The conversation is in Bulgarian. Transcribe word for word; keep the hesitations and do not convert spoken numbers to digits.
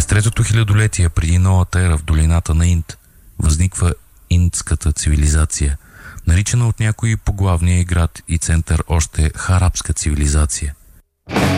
третото хилядолетие преди новата ера в долината на Инд възниква индската цивилизация, наричана от някои по главния град и център още харабска цивилизация.